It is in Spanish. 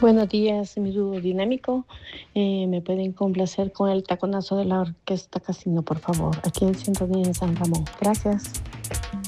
Buenos días, mi dúo dinámico. ¿Me pueden complacer con el taconazo de la orquesta Casino, por favor? Aquí en Sintonía en San Ramón. Gracias.